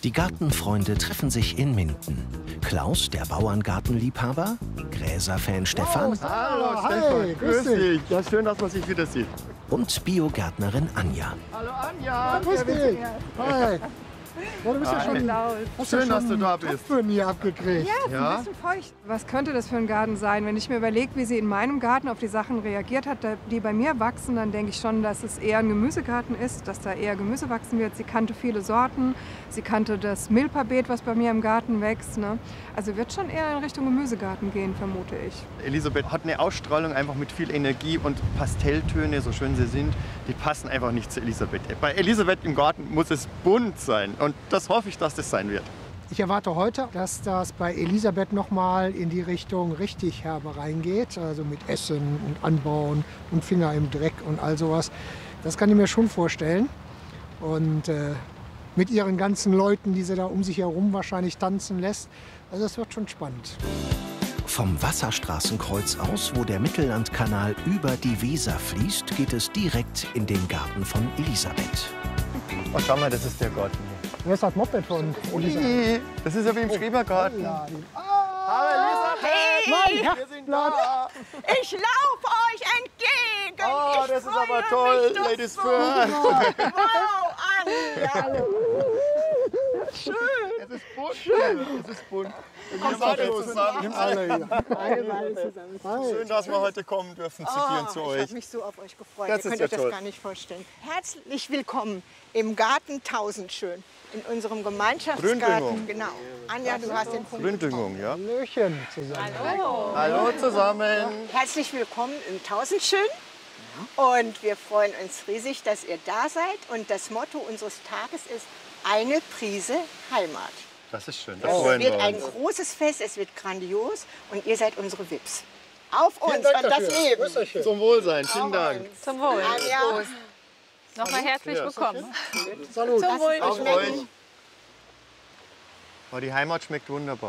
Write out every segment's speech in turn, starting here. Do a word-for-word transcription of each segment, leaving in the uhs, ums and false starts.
Die Gartenfreunde treffen sich in Minden. Klaus, der Bauerngartenliebhaber, Gräserfan Stefan Hallo Stefan, grüß dich. Ja, schön, dass man sich wieder sieht. und Biogärtnerin Anja. Hallo Anja. Grüß dich. Hi. Oh, du bist ja schon laut. Hast Schön, ja dass schon du da einen bist. Topf für mir abgekriegt. Ja, ist Ja? ein bisschen feucht. Was könnte das für ein Garten sein? Wenn ich mir überlege, wie sie in meinem Garten auf die Sachen reagiert hat, die bei mir wachsen, dann denke ich schon, dass es eher ein Gemüsegarten ist, dass da eher Gemüse wachsen wird. Sie kannte viele Sorten, sie kannte das Milpabeet, was bei mir im Garten wächst. Ne? Also wird schon eher in Richtung Gemüsegarten gehen, vermute ich. Elisabeth hat eine Ausstrahlung einfach mit viel Energie und Pastelltöne, so schön sie sind, die passen einfach nicht zu Elisabeth. Bei Elisabeth im Garten muss es bunt sein und das hoffe ich, dass das sein wird. Ich erwarte heute, dass das bei Elisabeth noch mal in die Richtung richtig herbe reingeht. Also mit Essen und Anbauen und Finger im Dreck und all sowas. Das kann ich mir schon vorstellen. Und äh, mit ihren ganzen Leuten, die sie da um sich herum wahrscheinlich tanzen lässt. Also das wird schon spannend. Vom Wasserstraßenkreuz aus, wo der Mittellandkanal über die Weser fließt, geht es direkt in den Garten von Elisabeth. Oh, schau mal, das ist der Garten hier. Wer ist das Moped von Elisabeth? Ui, das ist ja wie im Schrebergarten. Ja, die- Hallo Elisabeth! Mein Wir sind Herzblatt! da! Ich laufe euch entgegen. Oh, ich das ist freue aber mich toll, doch Ladies so. first! Wow, Anja. Schön! Es ist bunt hier. Es ist bunt. Wir beide zusammen. Alle hier. Schön, dass wir heute kommen dürfen zu dir und zu Ich euch. habe mich so auf euch gefreut. Das Ihr ist könnt ja euch toll. das gar nicht vorstellen. Herzlich willkommen im Garten Tausendschön. In unserem Gemeinschaftsgarten. Gründüngung. Genau. Anja, du hast den Punkt. Gründüngung, ja? Hallöchen zusammen. Hallo zusammen. Herzlich willkommen im Tausendschön. Und wir freuen uns riesig, dass ihr da seid. Und das Motto unseres Tages ist eine Prise Heimat. Das ist schön. Das Es freuen wird wir ein uns. großes Fest, es wird grandios und ihr seid unsere V I Ps. Auf uns Dank und das dafür. Leben. Grüß euch. Zum Wohlsein. Vielen Dank. Zum Wohl. Anja, Nochmal herzlich Ja. willkommen. Salut. Zum Wohl. Auf euch. Oh, die Heimat schmeckt wunderbar.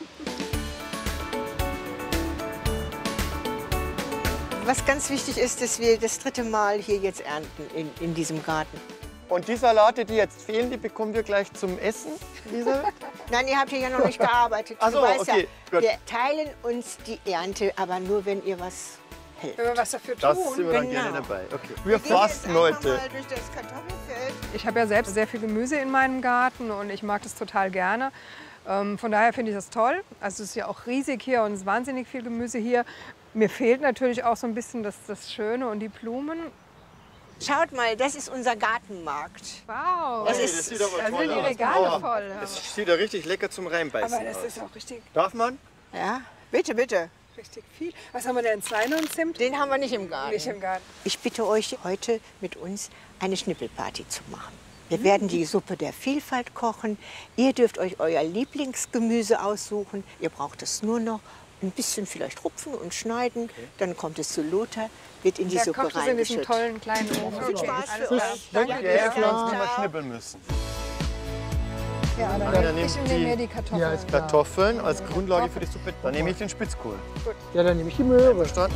was ganz wichtig ist, dass wir das dritte Mal hier jetzt ernten in, in diesem Garten. Und die Salate, die jetzt fehlen, die bekommen wir gleich zum Essen, Lisa? Nein, ihr habt hier ja noch nicht gearbeitet. Ach Du so, weißt okay, ja, gut. wir teilen uns die Ernte, aber nur, wenn ihr was helft. Wenn wir was dafür Das tun. sind wir dann Genau. gerne dabei. Okay. Wir gehen jetzt fasten einfach heute. mal durch das Kartoffelfeld. Ich habe ja selbst sehr viel Gemüse in meinem Garten und ich mag das total gerne. Ähm, von daher finde ich das toll. Also es ist ja auch riesig hier und es ist wahnsinnig viel Gemüse hier. Mir fehlt natürlich auch so ein bisschen das, das Schöne und die Blumen. Schaut mal, das ist unser Gartenmarkt. Wow, Das Hey, ist- das sieht aber da toll sind die aus. Regale Oh, voll. das sieht ja richtig lecker zum Reinbeißen Aber das aus. ist auch richtig, Darf man? Ja, bitte, bitte. richtig viel. Was haben wir denn? Zweiner und Zimt? Den haben wir nicht im Garten. Nicht im Garten. Ich bitte euch heute mit uns eine Schnippelparty zu machen. Wir werden die Suppe der Vielfalt kochen. Ihr dürft euch euer Lieblingsgemüse aussuchen. Ihr braucht es nur noch ein bisschen vielleicht rupfen und schneiden. Dann kommt es zu Lothar, wird in die Der Suppe kocht es in diesem reingeschüttet. tollen kleinen Ofen. Viel Spaß Alles für klar. euch. Danke Wir dir. helfen uns, wenn wir Ciao. schnippeln müssen. Ja, dann Anja nehme nimmt ich nehme mir die die Kartoffeln. Ja, ist klar. Kartoffeln als Grundlage für die Suppe. Dann nehme ich den Spitzkohl. Ja, dann nehme ich die Möhre. Verstanden?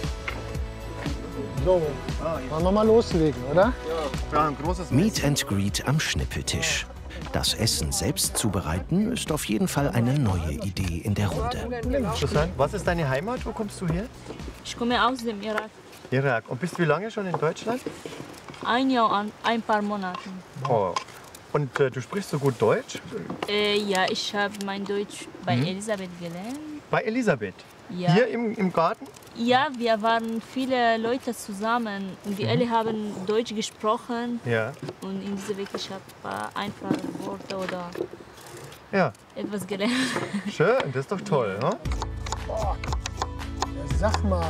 So, wollen wir mal loslegen, oder? Ja, ein großes Meet and Greet am Schnippeltisch. Das Essen selbst zubereiten ist auf jeden Fall eine neue Idee in der Runde. Interessant. Was ist deine Heimat? Wo kommst du her? Ich komme aus dem Irak. Irak. Und bist du wie lange schon in Deutschland? Ein Jahr, an, ein paar Monate. Oh. Und äh, du sprichst so gut Deutsch? Äh, ja, ich habe mein Deutsch bei Elisabeth gelernt. Bei Elisabeth? Ja. Hier im, im Garten? Ja, wir waren viele Leute zusammen und wir alle haben Deutsch gesprochen. Ja. Und in dieser Weg ich habe einfach Worte oder Ja. etwas gelernt. Schön, das ist doch toll. Ne? Ja, sag mal.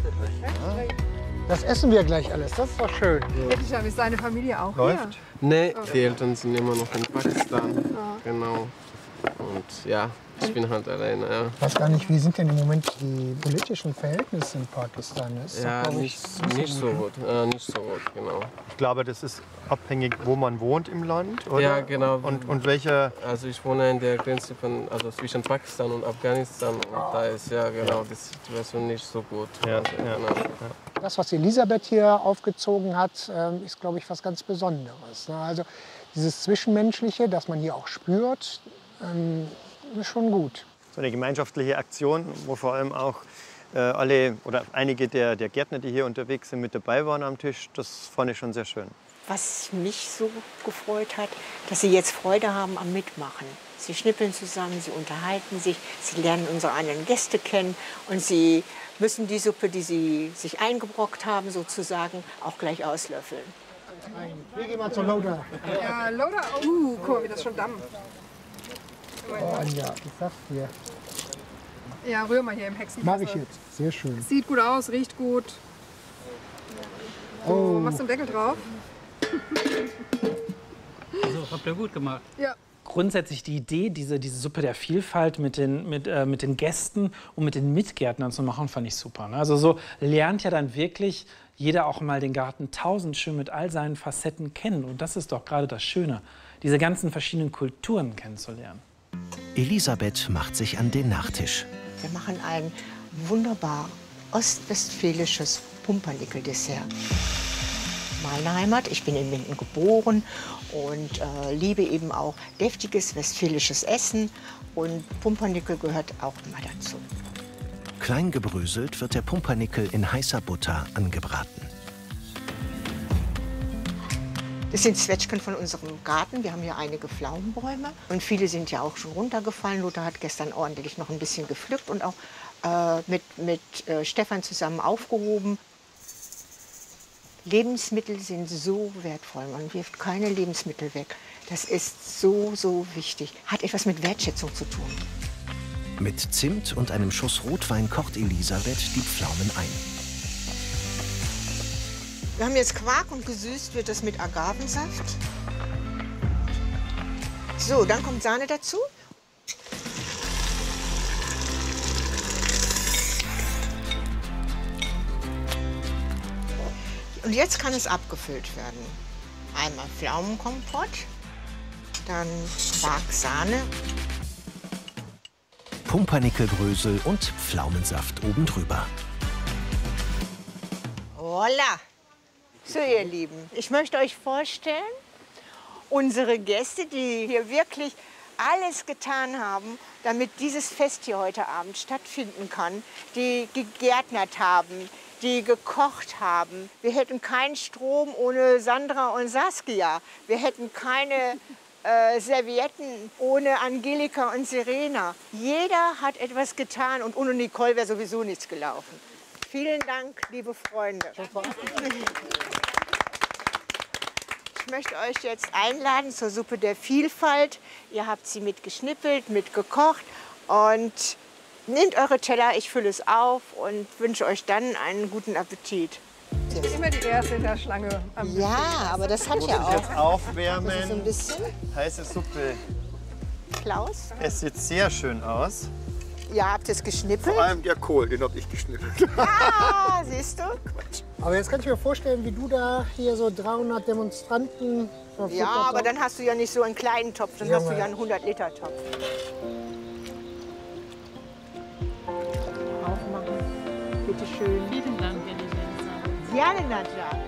Das essen wir gleich alles, das ist doch schön. Bitte schön, ist deine Familie auch Läuft? Nee, die Eltern sind immer noch in Pakistan. Genau. Und ja, ich bin halt alleine. Ja, Ich weiß gar nicht, wie sind denn im Moment die politischen Verhältnisse in Pakistan? Das ist doch, ja glaub ich, nicht, nicht so gut. Äh, nicht so gut, genau. Ich glaube, das ist abhängig, wo man wohnt im Land, oder? Ja, genau. Und, und welcher... Also ich wohne in der Grenze von, also zwischen Pakistan und Afghanistan und da ist ja genau die Situation nicht so gut. Ja, also, ja. genau. Das, was Elisabeth hier aufgezogen hat, ähm, ist, glaube ich, was ganz Besonderes. ne? Also dieses Zwischenmenschliche, das man hier auch spürt, ähm, ist schon gut. So eine gemeinschaftliche Aktion, wo vor allem auch äh, alle oder einige der, der Gärtner, die hier unterwegs sind, mit dabei waren am Tisch, das fand ich schon sehr schön. Was mich so gefreut hat, dass sie jetzt Freude haben am Mitmachen. Sie schnippeln zusammen, sie unterhalten sich, sie lernen unsere anderen Gäste kennen und sie müssen die Suppe, die sie sich eingebrockt haben, sozusagen auch gleich auslöffeln. Wir gehen mal zur Loader. Ja, Loader. Uh, guck mal, wie das schon dampft. Oh, Anja, ich sag's dir. Ja, rühr mal hier im Hexenfass. Mach ich jetzt. Sehr schön. Sieht gut aus, riecht gut. So, Oh. machst du den Deckel drauf? Also, habt ihr gut gemacht. Ja. Grundsätzlich die Idee, diese, diese Suppe der Vielfalt mit den, mit, äh, mit den Gästen und mit den Mitgärtnern zu machen, fand ich super. Ne? Also so lernt ja dann wirklich jeder auch mal den Garten tausendschön mit all seinen Facetten kennen. Und das ist doch gerade das Schöne, diese ganzen verschiedenen Kulturen kennenzulernen. Elisabeth macht sich an den Nachtisch. Wir machen ein wunderbar ostwestfälisches Pumpernickel-Dessert. Meine Heimat, ich bin in Minden geboren und äh, liebe eben auch deftiges westfälisches Essen. Und Pumpernickel gehört auch immer dazu. Klein gebröselt wird der Pumpernickel in heißer Butter angebraten. Das sind Zwetschgen von unserem Garten. Wir haben hier einige Pflaumenbäume. Und viele sind ja auch schon runtergefallen. Lothar hat gestern ordentlich noch ein bisschen gepflückt und auch äh, mit, mit äh, Stefan zusammen aufgehoben. Lebensmittel sind so wertvoll. Man wirft keine Lebensmittel weg. Das ist so, so wichtig. Hat etwas mit Wertschätzung zu tun. Mit Zimt und einem Schuss Rotwein kocht Elisabeth die Pflaumen ein. Wir haben jetzt Quark und gesüßt wird das mit Agavensaft. So, dann kommt Sahne dazu. Und jetzt kann es abgefüllt werden. Einmal Pflaumenkompott, dann Quarksahne. Pumpernickelbrösel und Pflaumensaft oben drüber. Voila! So, ihr Lieben, ich möchte euch vorstellen, unsere Gäste, die hier wirklich alles getan haben, damit dieses Fest hier heute Abend stattfinden kann, die gegärtnert haben, die gekocht haben. Wir hätten keinen Strom ohne Sandra und Saskia. Wir hätten keine äh, Servietten ohne Angelika und Serena. Jeder hat etwas getan und ohne Nicole wäre sowieso nichts gelaufen. Vielen Dank, liebe Freunde. Ich möchte euch jetzt einladen zur Suppe der Vielfalt. Ihr habt sie mitgeschnippelt, mitgekocht und nehmt eure Teller, ich fülle es auf und wünsche euch dann einen guten Appetit. Ich bin immer die Erste in der Schlange. Am Ja, aber das hat ja Muss ich jetzt auch aufwärmen. so ein bisschen. Heiße Suppe. Klaus? Es sieht sehr schön aus. Ihr habt es geschnippelt. Vor allem der Kohl, den habe ich geschnippelt. Ah, siehst du? Aber jetzt kann ich mir vorstellen, wie du da hier so dreihundert Demonstranten verfüttert Ja, aber hast. dann hast du ja nicht so einen kleinen Topf, dann hast du Junge. ja einen hundert-Liter-Topf. Aufmachen. Bitte schön. Vielen Dank, Elisabeth. Gerne, Nadja.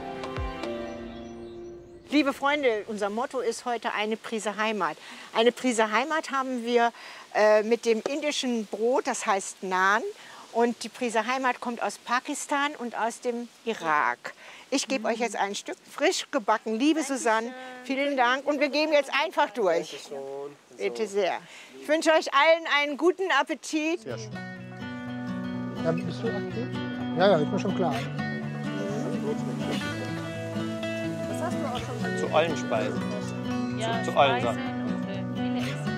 Liebe Freunde, unser Motto ist heute eine Prise Heimat. Eine Prise Heimat haben wir äh, mit dem indischen Brot, das heißt Naan. Und die Prise Heimat kommt aus Pakistan und aus dem Irak. Ich gebe euch jetzt ein Stück frisch gebacken. Liebe Susanne, vielen Dank. Und wir gehen jetzt einfach durch. Bitte sehr. Ich wünsche euch allen einen guten Appetit. Sehr schön. Ja, bist du aktiv? Ja, ja, ist mir schon klar. Das hast du auch schon. Zu allen Speisen. Ja, Zu allen Speisen Sachen. und äh, viele Essen.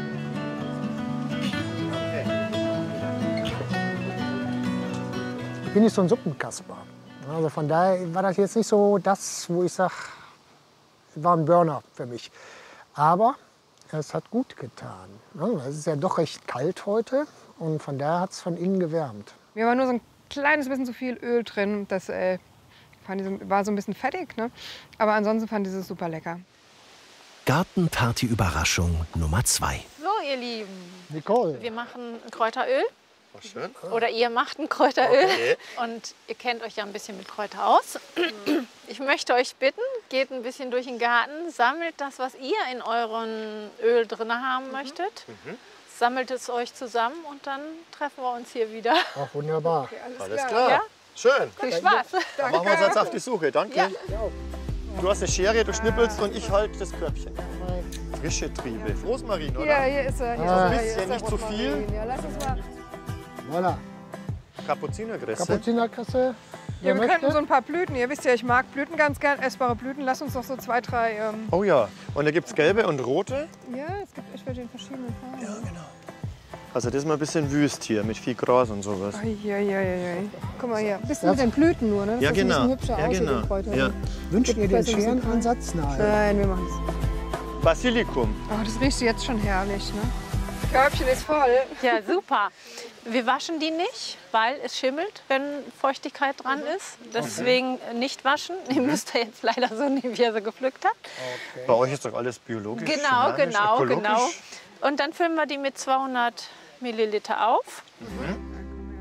Ich bin nicht so ein Suppenkasper. Also von daher war das jetzt nicht so das, wo ich sage, war ein Burner für mich. Aber es hat gut getan. Es ist ja doch recht kalt heute und von daher hat es von innen gewärmt. Mir war nur so ein kleines bisschen zu viel Öl drin. Das äh, fand ich so, war so ein bisschen fettig, ne? Aber ansonsten fand ich es super lecker. Gartenparty-Überraschung Nummer zwei. So, ihr Lieben, Nicole. wir machen ein Kräuteröl. War schön. Oder ihr macht ein Kräuteröl. Okay. Und ihr kennt euch ja ein bisschen mit Kräuter aus. Ich möchte euch bitten, geht ein bisschen durch den Garten, sammelt das, was ihr in euren Öl drin haben mhm. möchtet. Mhm. Sammelt es euch zusammen und dann treffen wir uns hier wieder. Ach, wunderbar. Okay, alles, alles klar. klar. Ja? Schön. Viel Spaß. Dann machen wir uns jetzt auf die Suche. Danke. Ja. Du hast eine Schere, du schnippelst und ich halte das Körbchen. Frische Triebe. Rosmarin, oder? Ja, hier ist er. Hier ah. ist Ein bisschen, nicht zu viel. Ja, lass uns mal. Voilà. Kapuzinerkresse. Kapuzinerkresse. Ja, wir könnten so ein paar Blüten. Ihr wisst ja, ich mag Blüten ganz gern, essbare Blüten. Lass uns doch so zwei, drei. Ähm oh ja. Und da gibt es gelbe und rote. Ja, es gibt echt welche in verschiedenen Farben. Ja, genau. Also das ist mal ein bisschen wüst hier mit viel Gras und sowas. Eieieiei. Guck mal hier. Ein bisschen mit den Blüten nur, ne? Das ja, sieht genau. ein bisschen hübscher ja, aus, genau. die Kräuter. Ja. Wünscht ihr den Scherenansatz? Nein. Nein, wir machen es. Basilikum. Oh, das riecht jetzt schon herrlich, ne? Das Körbchen ist voll. Ja, super. Wir waschen die nicht, weil es schimmelt, wenn Feuchtigkeit dran ist. Deswegen nicht waschen. Die müsst ihr jetzt leider so nehmen, wie ihr sie gepflückt habt. Okay. Bei euch ist doch alles biologisch. Genau, genau, genau. Und dann füllen wir die mit zweihundert Milliliter auf. Mhm.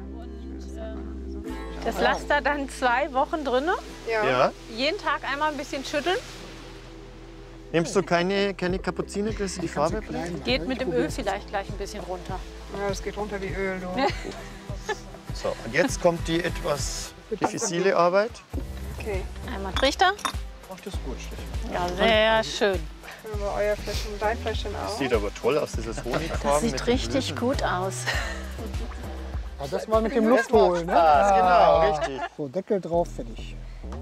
Das lasst ihr dann zwei Wochen drin. Ja. ja. Jeden Tag einmal ein bisschen schütteln. Nimmst du keine, keine Kapuzinerkresse, die Farbe bleibt? Geht mit dem Öl vielleicht gleich ein bisschen runter. Ja, das geht runter wie Öl. Du. So, und jetzt kommt die etwas diffizile Arbeit. Okay. Einmal Trichter. Ach, das ist gut, Steffi. Ja, sehr schön. Füllen wir euer Fläschchen, dein Fläschchen auf. Das sieht aber toll aus, dieses Honigfarben. Das sieht richtig gut aus. Ja, das war mit dem Luftholen, ne? Ah, genau, richtig. So, Deckel drauf, fertig.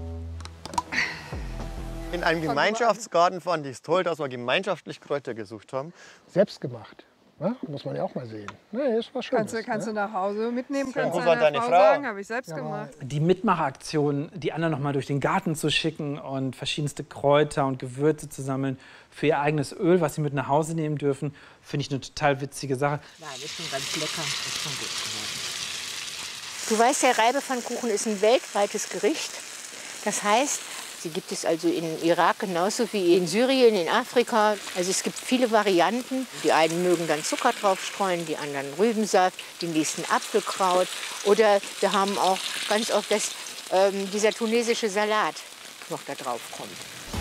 In einem Gemeinschaftsgarten fand ich es toll, dass wir gemeinschaftlich Kräuter gesucht haben. Selbst gemacht. Ne? Muss man ja auch mal sehen. Ne, ist was Schönes. Kannst du, kannst ne? du nach Hause mitnehmen, Ja, kannst du wo war deiner deine Frau, Frau? sagen, habe ich selbst Ja. gemacht. Die Mitmachaktion, die anderen noch mal durch den Garten zu schicken und verschiedenste Kräuter und Gewürze zu sammeln für ihr eigenes Öl, was sie mit nach Hause nehmen dürfen, finde ich eine total witzige Sache. Nein, ist schon ganz lecker. Ist schon gut geworden. Du weißt, der Reibepfannkuchen ist ein weltweites Gericht. Das heißt, sie gibt es also in Irak genauso wie in Syrien, in Afrika. Also es gibt viele Varianten. Die einen mögen dann Zucker draufstreuen, die anderen Rübensaft, die nächsten Apfelkraut. Oder wir haben auch ganz oft, dass ähm, dieser tunesische Salat noch da drauf kommt.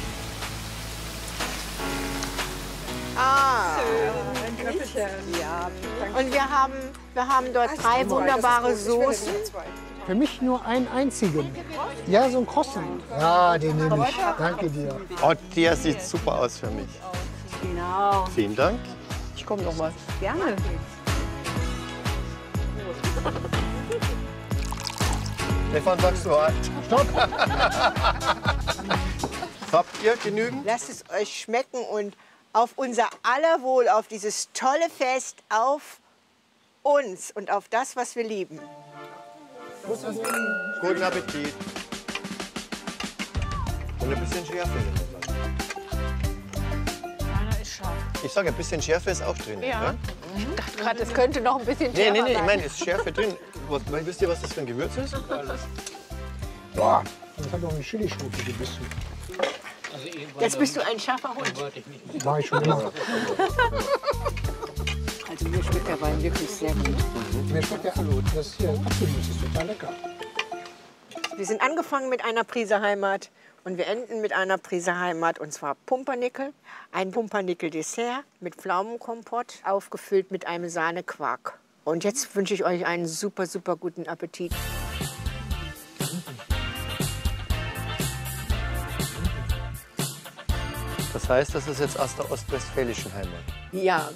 Ah, Ein Köpfchen. ja. Und wir haben, wir haben dort drei wunderbare Soßen. Für mich nur einen einzigen. Ja, so ein Croissant. Ja, den nehme ich. Danke dir. Oh, der sieht super aus für mich. Genau. Vielen Dank. Ich komme noch mal. Gerne. Stefan, sagst du halt. Stopp. Habt ihr genügend? Lasst es euch schmecken und auf unser aller Wohl, auf dieses tolle Fest, auf uns und auf das, was wir lieben. Guten Appetit. Und ein bisschen Schärfe. Meiner ist scharf. Ich sage, ein bisschen Schärfe ist auch drin. Ja. Ja? Ich dachte gerade, es könnte noch ein bisschen Nee, schärfer nee, nee, ich sein. meine, ist Schärfe drin. Was, wisst ihr, was das für ein Gewürz ist? Boah, das hat doch eine Chilischote gebissen. Jetzt bist du ein scharfer Hund. War ich schon immer. Also mir schmeckt der Wein wirklich sehr gut. Mir schmeckt der absolut. Das hier Apfelmus ist total lecker. Wir sind angefangen mit einer Prise Heimat und wir enden mit einer Prise Heimat, und zwar Pumpernickel. Ein Pumpernickel-Dessert mit Pflaumenkompott, aufgefüllt mit einem Sahnequark. Und jetzt wünsche ich euch einen super, super guten Appetit. Das heißt, das ist jetzt aus der ostwestfälischen Heimat. Ja.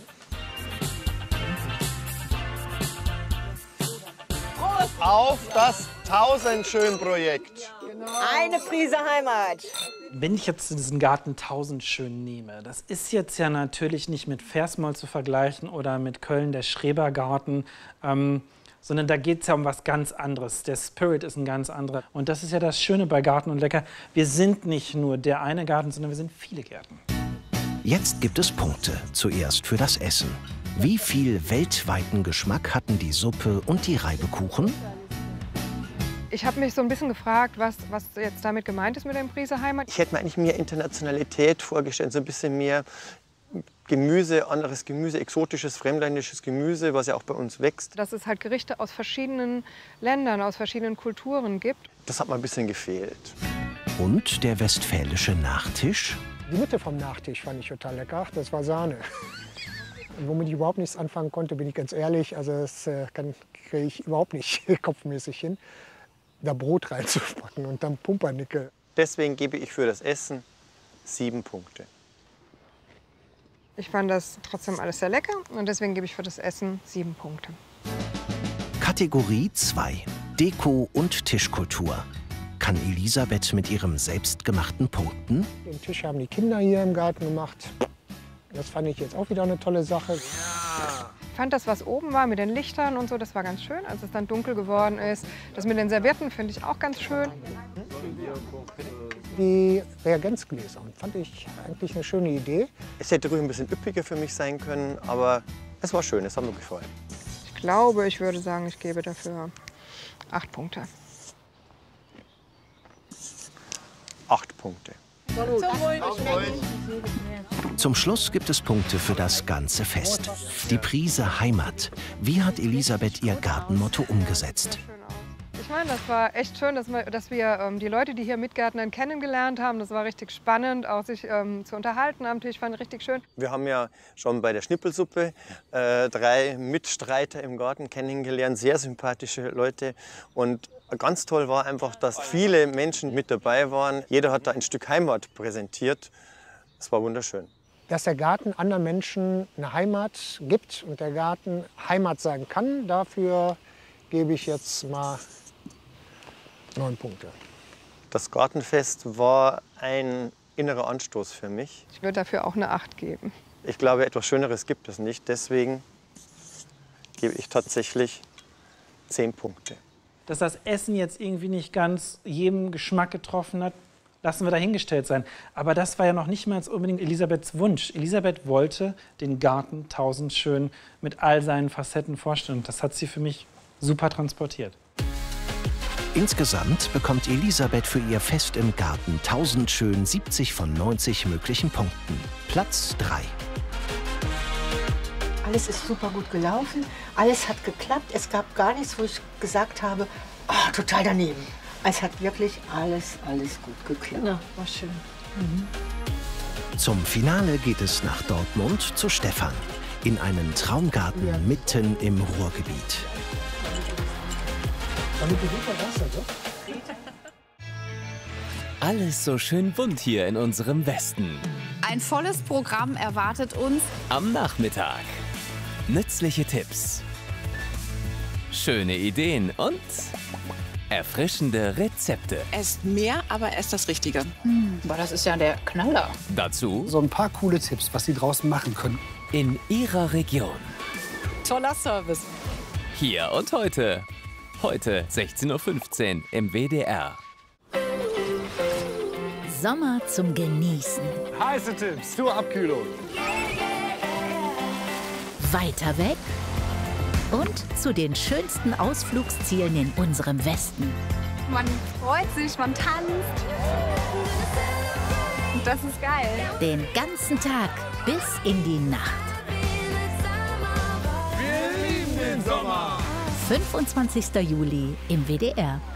Auf das Tausendschön-Projekt. Eine Prise Heimat. Wenn ich jetzt diesen Garten Tausendschön nehme, das ist jetzt ja natürlich nicht mit Versmold zu vergleichen oder mit Köln, der Schrebergarten, ähm, sondern da geht es ja um was ganz anderes. Der Spirit ist ein ganz anderer. Und das ist ja das Schöne bei Garten und Lecker. Wir sind nicht nur der eine Garten, sondern wir sind viele Gärten. Jetzt gibt es Punkte, zuerst für das Essen. Wie viel weltweiten Geschmack hatten die Suppe und die Reibekuchen? Ich habe mich so ein bisschen gefragt, was, was jetzt damit gemeint ist mit der Prise Heimat. Ich hätte mir eigentlich mehr Internationalität vorgestellt, so ein bisschen mehr Gemüse, anderes Gemüse, exotisches, fremdländisches Gemüse, was ja auch bei uns wächst. Dass es halt Gerichte aus verschiedenen Ländern, aus verschiedenen Kulturen gibt. Das hat mir ein bisschen gefehlt. Und der westfälische Nachtisch? Die Mitte vom Nachtisch fand ich total lecker. Das war Sahne. Und womit ich überhaupt nichts anfangen konnte, bin ich ganz ehrlich, also das äh, kriege ich überhaupt nicht kopfmäßig hin, da Brot reinzuspacken und dann Pumpernickel. Deswegen gebe ich für das Essen sieben Punkte. Ich fand das trotzdem alles sehr lecker und deswegen gebe ich für das Essen sieben Punkte. Kategorie zwei. Deko und Tischkultur. Kann Elisabeth mit ihrem selbstgemachten punkten? Den Tisch haben die Kinder hier im Garten gemacht. Das fand ich jetzt auch wieder eine tolle Sache. Ich fand das, was oben war mit den Lichtern und so, das war ganz schön, als es dann dunkel geworden ist. Das mit den Servietten finde ich auch ganz schön. Die Reagenzgläser fand ich eigentlich eine schöne Idee. Es hätte ruhig ein bisschen üppiger für mich sein können, aber es war schön, es hat mir gefallen. Ich glaube, ich würde sagen, ich gebe dafür acht Punkte. Acht Punkte. Zum Schluss gibt es Punkte für das ganze Fest. Die Prise Heimat. Wie hat Elisabeth ihr Gartenmotto umgesetzt? Ich meine, das war echt schön, dass wir, dass wir ähm, die Leute, die hier mitgärtnern, kennengelernt haben. Das war richtig spannend, auch sich ähm, zu unterhalten am Tisch. Fand ich richtig schön. Wir haben ja schon bei der Schnippelsuppe äh, drei Mitstreiter im Garten kennengelernt, sehr sympathische Leute. Und ganz toll war einfach, dass viele Menschen mit dabei waren. Jeder hat da ein Stück Heimat präsentiert. Es war wunderschön. Dass der Garten anderen Menschen eine Heimat gibt und der Garten Heimat sein kann, dafür gebe ich jetzt mal neun Punkte. Das Gartenfest war ein innerer Anstoß für mich. Ich würde dafür auch eine acht geben. Ich glaube, etwas Schöneres gibt es nicht. Deswegen gebe ich tatsächlich zehn Punkte. Dass das Essen jetzt irgendwie nicht ganz jedem Geschmack getroffen hat, lassen wir dahingestellt sein. Aber das war ja noch nicht mal unbedingt Elisabeths Wunsch. Elisabeth wollte den Garten tausendschön mit all seinen Facetten vorstellen. Und das hat sie für mich super transportiert. Insgesamt bekommt Elisabeth für ihr Fest im Garten tausendschön siebzig von neunzig möglichen Punkten. Platz drei. Alles ist super gut gelaufen, alles hat geklappt. Es gab gar nichts, wo ich gesagt habe, oh, total daneben. Es hat wirklich alles, alles gut geklappt. Ja, war schön. Mhm. Zum Finale geht es nach Dortmund zu Stefan. In einen Traumgarten ja. mitten im Ruhrgebiet. Alles so schön bunt hier in unserem Westen. Ein volles Programm erwartet uns am Nachmittag. Nützliche Tipps, schöne Ideen und erfrischende Rezepte. Esst mehr, aber esst das Richtige. Hm, aber das ist ja der Knaller. Dazu so ein paar coole Tipps, was Sie draußen machen können. In Ihrer Region. Toller Service. Hier und heute. Heute sechzehn Uhr fünfzehn im W D R. Sommer zum Genießen. Heiße Tipps zur Abkühlung. Weiter weg und zu den schönsten Ausflugszielen in unserem Westen. Man freut sich, man tanzt. Und das ist geil. Den ganzen Tag bis in die Nacht. Wir lieben den Sommer. fünfundzwanzigster Juli im W D R.